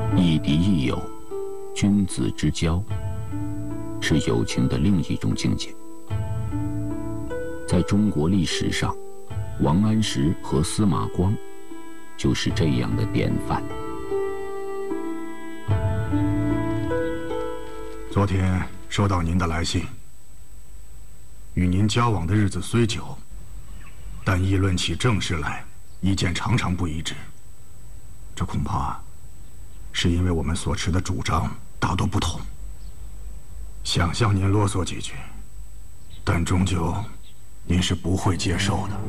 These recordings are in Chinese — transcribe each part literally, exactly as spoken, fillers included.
亦敌亦友，君子之交，是友情的另一种境界。在中国历史上，王安石和司马光就是这样的典范。 昨天收到您的来信，与您交往的日子虽久，但议论起政事来，意见常常不一致。这恐怕是因为我们所持的主张大多不同。想向您啰嗦几句，但终究您是不会接受的。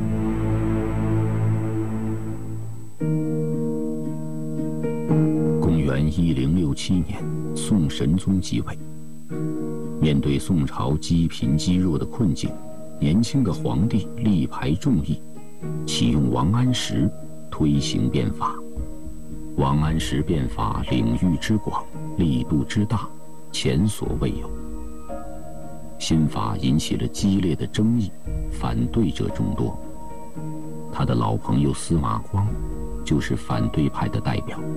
公元一零六七年，宋神宗继位。面对宋朝积贫积弱的困境，年轻的皇帝力排众议，启用王安石推行变法。王安石变法领域之广，力度之大，前所未有。新法引起了激烈的争议，反对者众多。他的老朋友司马光就是反对派的代表。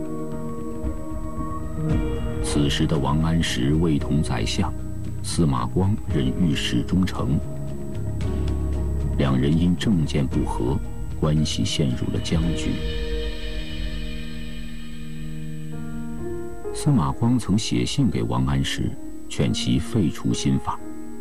此时的王安石位同宰相，司马光任御史中丞，两人因政见不合，关系陷入了僵局。司马光曾写信给王安石，劝其废除新法。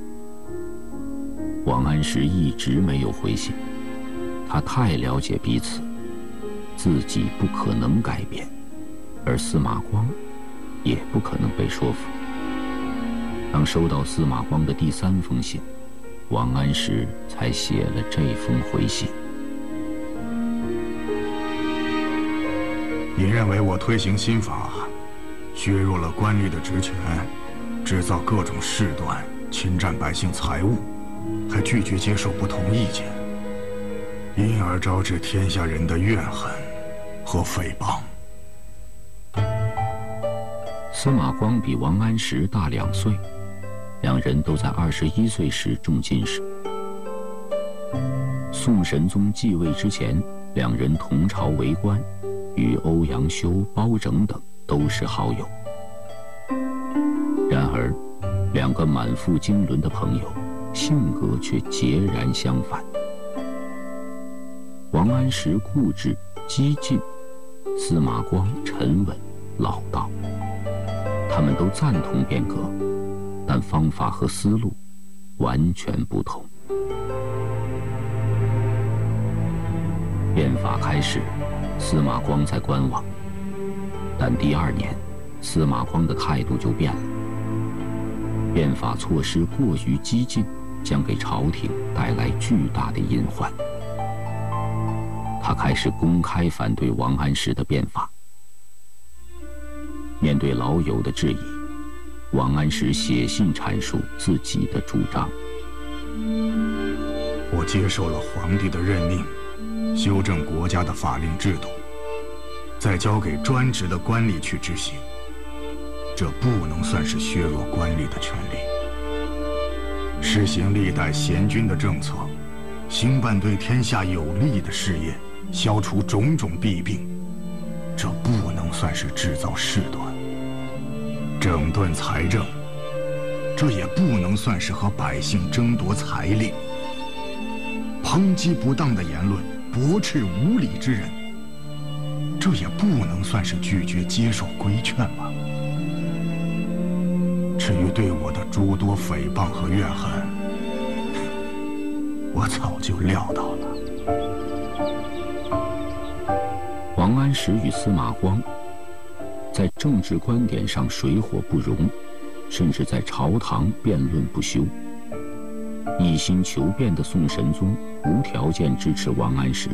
王安石一直没有回信，他太了解彼此，自己不可能改变，而司马光也不可能被说服。当收到司马光的第三封信，王安石才写了这封回信。 您认为我推行新法，削弱了官吏的职权，制造各种事端，侵占百姓财物，还拒绝接受不同意见，因而招致天下人的怨恨和诽谤。 司马光比王安石大两岁，两人都在二十一岁时中进士。宋神宗继位之前，两人同朝为官，与欧阳修、包拯等都是好友。然而，两个满腹经纶的朋友，性格却截然相反。王安石固执激进，司马光沉稳老道。他们都赞同变革，但方法和思路完全不同。变法开始，司马光在观望，但第二年，司马光的态度就变了。变法措施过于激进，将给朝廷带来巨大的隐患。他开始公开反对王安石的变法。面对老友的质疑，王安石写信阐述自己的主张。 我接受了皇帝的任命，修正国家的法令制度，再交给专职的官吏去执行，这不能算是削弱官吏的权力。实行历代贤君的政策，兴办对天下有利的事业，消除种种弊病，这不能算是制造事端。整顿财政，这也不能算是和百姓争夺财令。抨击不当的言论，驳斥无理之人，这也不能算是拒绝接受规劝吧。至于对我的诸多诽谤和怨恨，我早就料到了。 王安石与司马光在政治观点上水火不容，甚至在朝堂辩论不休。一心求变的宋神宗无条件支持王安石，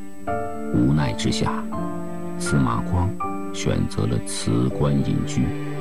无奈之下，司马光选择了辞官隐居。